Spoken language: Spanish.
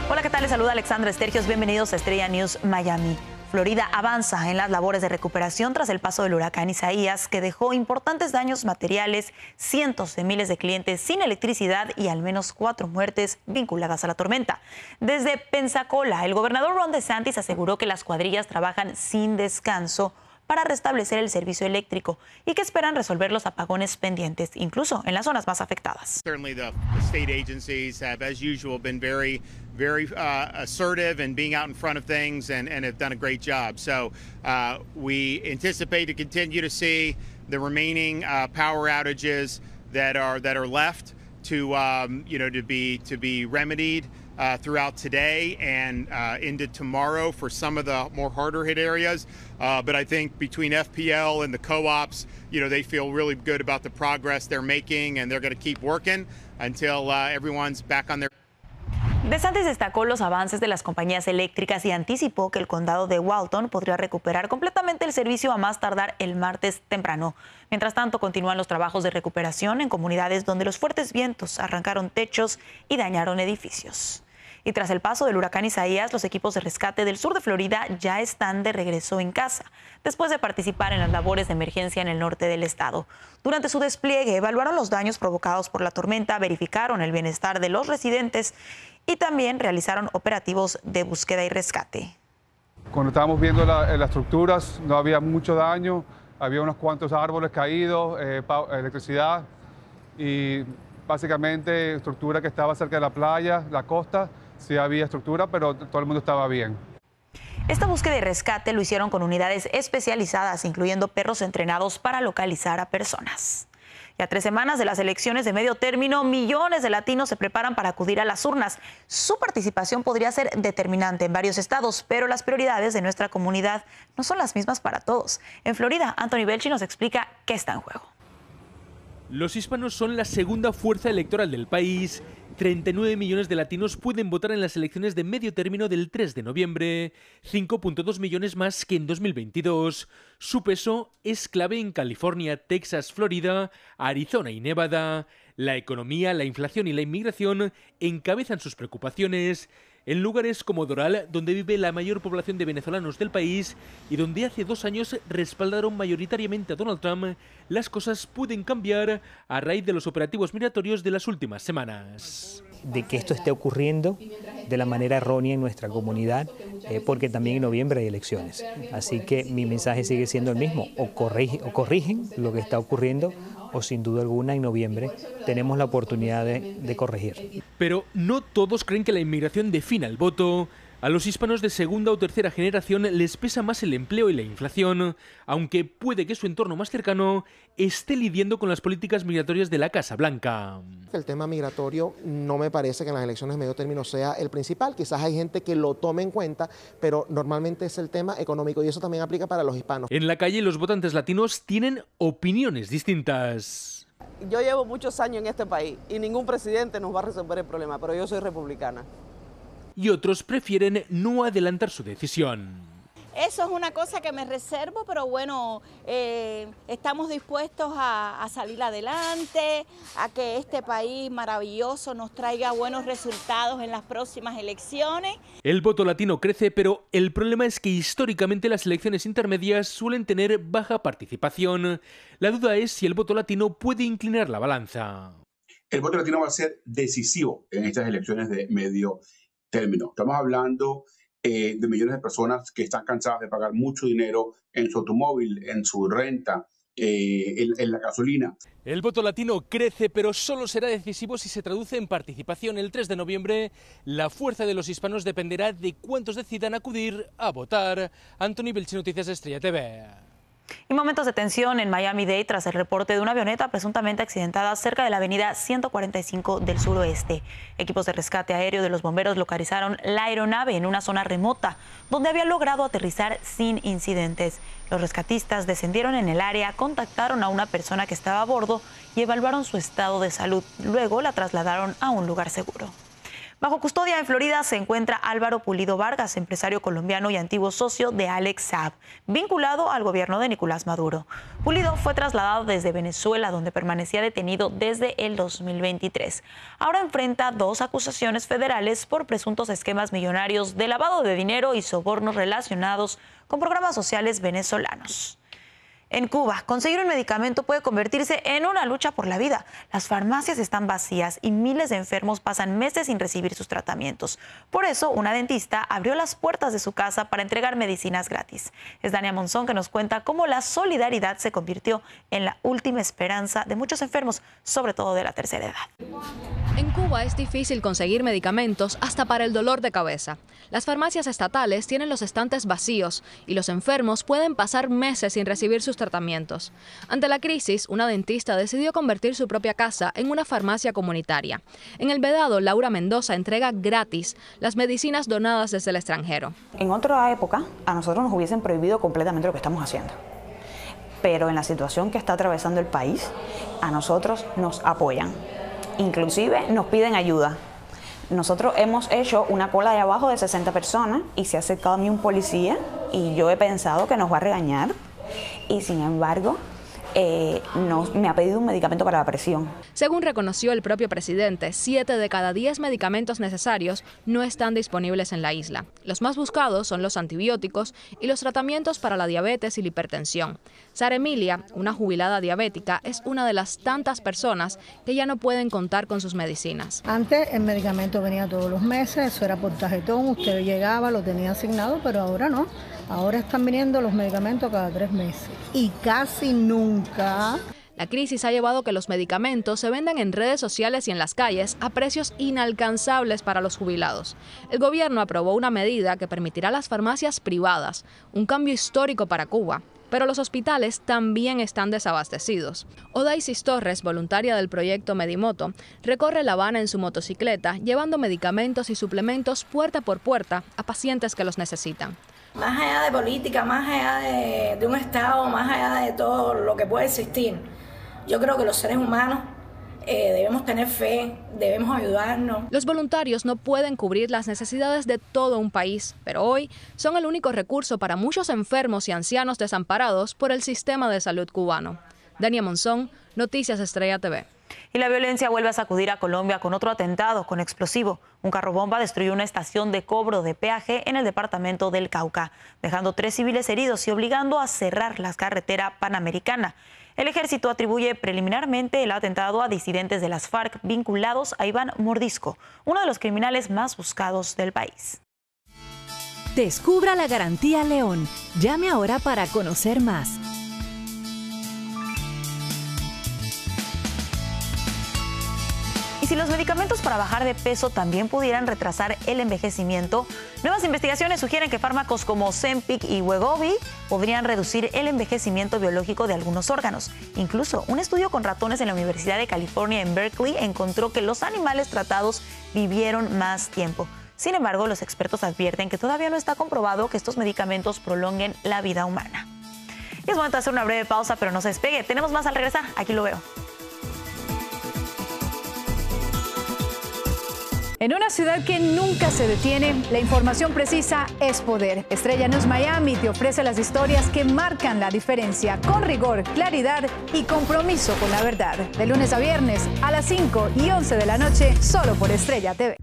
Hola, ¿qué tal? Les saluda Alexandra Estergios. Bienvenidos a Estrella News Miami. Florida avanza en las labores de recuperación tras el paso del huracán Isaías, que dejó importantes daños materiales, cientos de miles de clientes sin electricidad y al menos 4 muertes vinculadas a la tormenta. Desde Pensacola, el gobernador Ron DeSantis aseguró que las cuadrillas trabajan sin descanso para restablecer el servicio eléctrico y que esperan resolver los apagones pendientes, incluso en las zonas más afectadas. Certainly the state agencies have, as usual, been very assertive and being out in front of things and have done a great job. So we anticipate to continue to see the remaining power outages that are left to to be remedied throughout today and into tomorrow for some of the more harder hit areas. But I think between FPL and the co-ops, they feel really good about the progress they're making, and they're going to keep working until everyone's back on their. DeSantis destacó los avances de las compañías eléctricas y anticipó que el condado de Walton podría recuperar completamente el servicio a más tardar el martes temprano. Mientras tanto, continúan los trabajos de recuperación en comunidades donde los fuertes vientos arrancaron techos y dañaron edificios. Y tras el paso del huracán Isaías, los equipos de rescate del sur de Florida ya están de regreso en casa, después de participar en las labores de emergencia en el norte del estado. Durante su despliegue, evaluaron los daños provocados por la tormenta, verificaron el bienestar de los residentes y también realizaron operativos de búsqueda y rescate. Cuando estábamos viendo las estructuras, no había mucho daño, había unos cuantos árboles caídos, electricidad y básicamente estructura que estaba cerca de la playa, la costa. Sí había estructura, pero todo el mundo estaba bien. Esta búsqueda y rescate lo hicieron con unidades especializadas, incluyendo perros entrenados para localizar a personas. Y a 3 semanas de las elecciones de medio término, millones de latinos se preparan para acudir a las urnas. Su participación podría ser determinante en varios estados, pero las prioridades de nuestra comunidad no son las mismas para todos. En Florida, Anthony Belchi nos explica qué está en juego. Los hispanos son la segunda fuerza electoral del país. 39 millones de latinos pueden votar en las elecciones de medio término del 3 de noviembre, 5.2 millones más que en 2022. Su peso es clave en California, Texas, Florida, Arizona y Nevada. La economía, la inflación y la inmigración encabezan sus preocupaciones. En lugares como Doral, donde vive la mayor población de venezolanos del país y donde hace 2 años respaldaron mayoritariamente a Donald Trump, las cosas pueden cambiar a raíz de los operativos migratorios de las últimas semanas. De que esto esté ocurriendo de la manera errónea en nuestra comunidad, porque también en noviembre hay elecciones. Así que mi mensaje sigue siendo el mismo, o corrigen lo que está ocurriendo, o sin duda alguna en noviembre tenemos la oportunidad de corregir. Pero no todos creen que la inmigración defina el voto. A los hispanos de segunda o tercera generación les pesa más el empleo y la inflación, aunque puede que su entorno más cercano esté lidiando con las políticas migratorias de la Casa Blanca. El tema migratorio no me parece que en las elecciones de medio término sea el principal. Quizás hay gente que lo tome en cuenta, pero normalmente es el tema económico y eso también aplica para los hispanos. En la calle los votantes latinos tienen opiniones distintas. Yo llevo muchos años en este país y ningún presidente nos va a resolver el problema, pero yo soy republicana. Y otros prefieren no adelantar su decisión. Eso es una cosa que me reservo, pero bueno, estamos dispuestos a salir adelante, a que este país maravilloso nos traiga buenos resultados en las próximas elecciones. El voto latino crece, pero el problema es que históricamente las elecciones intermedias suelen tener baja participación. La duda es si el voto latino puede inclinar la balanza. El voto latino va a ser decisivo en estas elecciones de medio término. Estamos hablando de millones de personas que están cansadas de pagar mucho dinero en su automóvil, en su renta, en la gasolina. El voto latino crece, pero solo será decisivo si se traduce en participación. El 3 de noviembre, la fuerza de los hispanos dependerá de cuántos decidan acudir a votar. Anthony Belchi, Noticias Estrella TV. Y momentos de tensión en Miami-Dade tras el reporte de una avioneta presuntamente accidentada cerca de la avenida 145 del suroeste. Equipos de rescate aéreo de los bomberos localizaron la aeronave en una zona remota, donde había logrado aterrizar sin incidentes. Los rescatistas descendieron en el área, contactaron a una persona que estaba a bordo y evaluaron su estado de salud. Luego la trasladaron a un lugar seguro. Bajo custodia en Florida se encuentra Álvaro Pulido Vargas, empresario colombiano y antiguo socio de Alex Saab, vinculado al gobierno de Nicolás Maduro. Pulido fue trasladado desde Venezuela, donde permanecía detenido desde el 2023. Ahora enfrenta 2 acusaciones federales por presuntos esquemas millonarios de lavado de dinero y sobornos relacionados con programas sociales venezolanos. En Cuba, conseguir un medicamento puede convertirse en una lucha por la vida. Las farmacias están vacías y miles de enfermos pasan meses sin recibir sus tratamientos. Por eso, una dentista abrió las puertas de su casa para entregar medicinas gratis. Es Dania Monzón que nos cuenta cómo la solidaridad se convirtió en la última esperanza de muchos enfermos, sobre todo de la tercera edad. En Cuba es difícil conseguir medicamentos hasta para el dolor de cabeza. Las farmacias estatales tienen los estantes vacíos y los enfermos pueden pasar meses sin recibir sus tratamientos. Ante la crisis, una dentista decidió convertir su propia casa en una farmacia comunitaria. En El Vedado, Laura Mendoza entrega gratis las medicinas donadas desde el extranjero. En otra época, a nosotros nos hubiesen prohibido completamente lo que estamos haciendo. Pero en la situación que está atravesando el país, a nosotros nos apoyan. Inclusive nos piden ayuda. Nosotros hemos hecho una cola de abajo de 60 personas y se ha acercado a mí un policía y yo he pensado que nos va a regañar y sin embargo me ha pedido un medicamento para la presión. Según reconoció el propio presidente, 7 de cada 10 medicamentos necesarios no están disponibles en la isla. Los más buscados son los antibióticos y los tratamientos para la diabetes y la hipertensión. Sara Emilia, una jubilada diabética, es una de las tantas personas que ya no pueden contar con sus medicinas. Antes el medicamento venía todos los meses, eso era por tarjetón, usted llegaba, lo tenía asignado, pero ahora no. Ahora están viniendo los medicamentos cada 3 meses y casi nunca. La crisis ha llevado a que los medicamentos se vendan en redes sociales y en las calles a precios inalcanzables para los jubilados. El gobierno aprobó una medida que permitirá a las farmacias privadas, un cambio histórico para Cuba. Pero los hospitales también están desabastecidos. Odaisis Torres, voluntaria del proyecto Medimoto, recorre La Habana en su motocicleta, llevando medicamentos y suplementos puerta por puerta a pacientes que los necesitan. Más allá de política, más allá de un Estado, más allá de todo lo que puede existir, yo creo que los seres humanos debemos tener fe, debemos ayudarnos. Los voluntarios no pueden cubrir las necesidades de todo un país, pero hoy son el único recurso para muchos enfermos y ancianos desamparados por el sistema de salud cubano. Dania Monzón, Noticias Estrella TV. Y la violencia vuelve a sacudir a Colombia con otro atentado con explosivo. Un carro bomba destruyó una estación de cobro de peaje en el departamento del Cauca, dejando 3 civiles heridos y obligando a cerrar la carretera panamericana. El ejército atribuye preliminarmente el atentado a disidentes de las FARC vinculados a Iván Mordisco, uno de los criminales más buscados del país. Descubra la Garantía León. Llame ahora para conocer más. Y si los medicamentos para bajar de peso también pudieran retrasar el envejecimiento, nuevas investigaciones sugieren que fármacos como Ozempic y Wegovy podrían reducir el envejecimiento biológico de algunos órganos. Incluso un estudio con ratones en la Universidad de California en Berkeley encontró que los animales tratados vivieron más tiempo. Sin embargo, los expertos advierten que todavía no está comprobado que estos medicamentos prolonguen la vida humana. Y es momento de hacer una breve pausa, pero no se despegue. Tenemos más al regresar. Aquí lo veo. En una ciudad que nunca se detiene, la información precisa es poder. Estrella News Miami te ofrece las historias que marcan la diferencia, con rigor, claridad y compromiso con la verdad. De lunes a viernes a las 5 y 11 de la noche, solo por Estrella TV.